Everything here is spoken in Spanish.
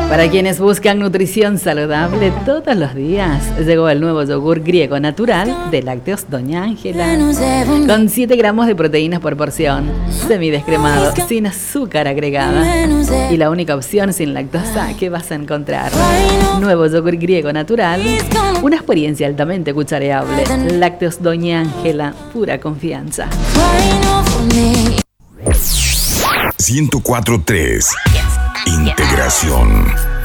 Para quienes buscan nutrición saludable todos los días, llegó el nuevo yogur griego natural de Lácteos Doña Ángela. Con 7 gramos de proteínas por porción, semidescremado, sin azúcar agregada. Y la única opción sin lactosa que vas a encontrar. Nuevo yogur griego natural, una experiencia altamente cuchareable. Lácteos Doña Ángela, pura confianza. 104.3 Integración.